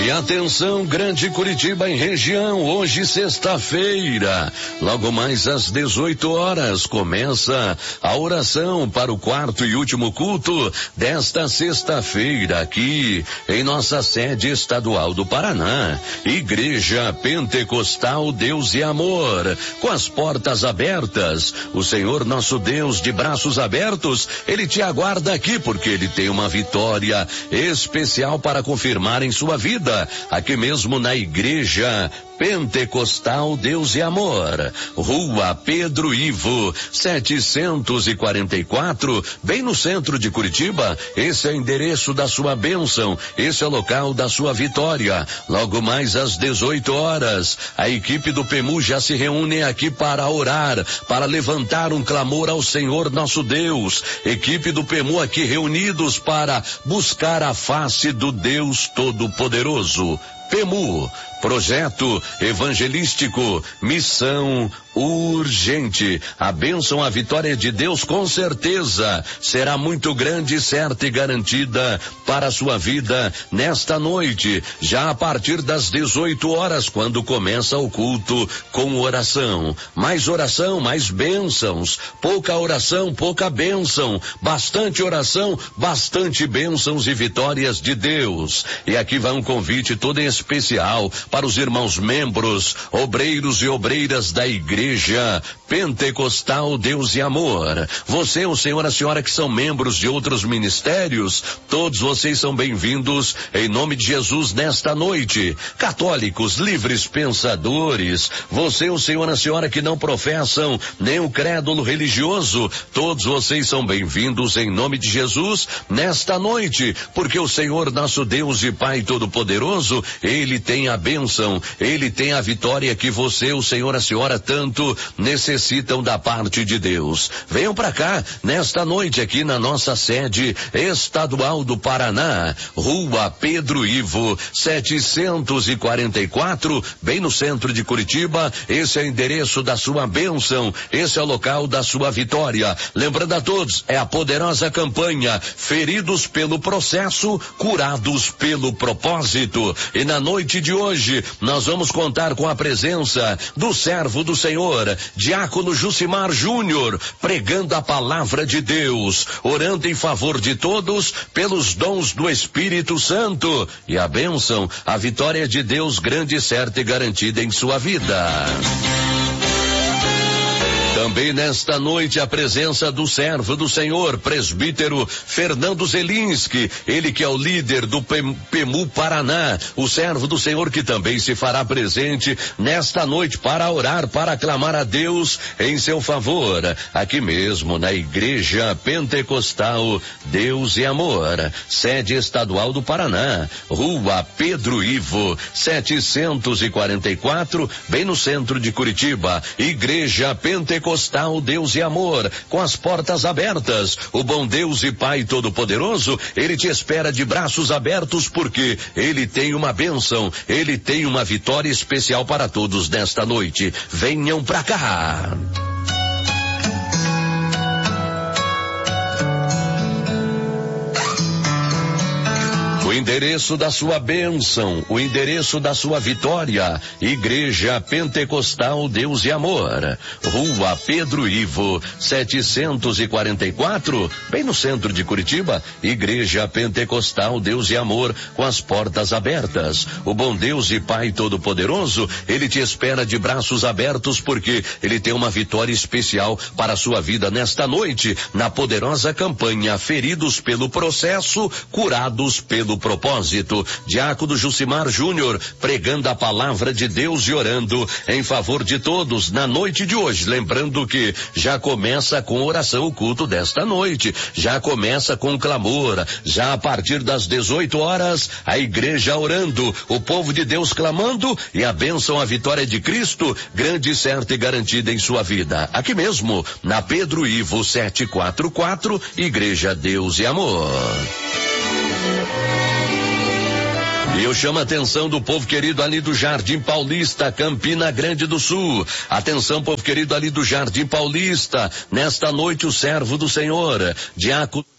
E atenção, Grande Curitiba em região, hoje sexta-feira, logo mais às 18 horas, começa a oração para o quarto e último culto desta sexta-feira aqui em nossa sede estadual do Paraná, Igreja Pentecostal Deus e Amor, com as portas abertas. O Senhor nosso Deus, de braços abertos, Ele te aguarda aqui porque Ele tem uma vitória especial para confirmar em sua vida. Aqui mesmo na Igreja Pentecostal Deus e Amor, Rua Pedro Ivo, 744, bem no centro de Curitiba. Esse é o endereço da sua bênção, esse é o local da sua vitória. Logo mais às 18 horas, a equipe do PEMU já se reúne aqui para orar, para levantar um clamor ao Senhor nosso Deus. Equipe do PEMU aqui reunidos para buscar a face do Deus Todo-Poderoso. PEMU, projeto evangelístico, missão urgente. A bênção, a vitória de Deus com certeza será muito grande, certa e garantida para a sua vida nesta noite, já a partir das 18 horas, quando começa o culto com oração. Mais bênçãos, pouca oração, pouca bênção, bastante oração, bastante bênçãos e vitórias de Deus. E aqui vai um convite todo especial para os irmãos membros, obreiros e obreiras da Igreja Pentecostal Deus e Amor. Você, o senhor, a senhora que são membros de outros ministérios, todos vocês são bem-vindos em nome de Jesus nesta noite. Católicos, livres pensadores, você, o senhor, a senhora que não professam nenhum crédulo religioso, todos vocês são bem-vindos em nome de Jesus nesta noite, porque o Senhor nosso Deus e Pai Todo-Poderoso, Ele tem a bênção, Ele tem a vitória que você, o senhor, a senhora tanto necessitam da parte de Deus. Venham para cá nesta noite aqui na nossa sede estadual do Paraná, Rua Pedro Ivo, 744, bem no centro de Curitiba. Esse é o endereço da sua bênção, esse é o local da sua vitória. Lembrando a todos, é a poderosa campanha Feridos pelo Processo, Curados pelo Propósito. E na noite de hoje nós vamos contar com a presença do servo do Senhor, Diácono Jucimar Júnior, pregando a palavra de Deus, orando em favor de todos pelos dons do Espírito Santo e a bênção, a vitória de Deus grande, certa e garantida em sua vida. Também nesta noite a presença do servo do Senhor, presbítero Fernando Zelinski, ele que é o líder do PEMU Paraná, o servo do Senhor que também se fará presente nesta noite para orar, para clamar a Deus em seu favor, aqui mesmo na Igreja Pentecostal Deus e Amor, sede estadual do Paraná, Rua Pedro Ivo, 744, bem no centro de Curitiba. Igreja Pentecostal Deus e Amor, com as portas abertas. O bom Deus e Pai Todo-Poderoso, Ele te espera de braços abertos porque Ele tem uma bênção, Ele tem uma vitória especial para todos nesta noite. Venham pra cá. O endereço da sua bênção, o endereço da sua vitória, Igreja Pentecostal Deus e Amor, Rua Pedro Ivo, 744, bem no centro de Curitiba. Igreja Pentecostal Deus e Amor, com as portas abertas. O bom Deus e Pai Todo-Poderoso, Ele te espera de braços abertos porque Ele tem uma vitória especial para a sua vida nesta noite, na poderosa campanha Feridos pelo Processo, Curados pelo Propósito. Diácono Jucimar Júnior, pregando a palavra de Deus e orando em favor de todos na noite de hoje. Lembrando que já começa com oração o culto desta noite, já começa com clamor, já a partir das 18 horas, a igreja orando, o povo de Deus clamando e a bênção, a vitória de Cristo, grande, certa e garantida em sua vida. Aqui mesmo, na Pedro Ivo 744, Igreja Deus e Amor. E eu chamo a atenção do povo querido ali do Jardim Paulista, Campina Grande do Sul. Atenção, povo querido ali do Jardim Paulista. Nesta noite, o servo do Senhor, Diácono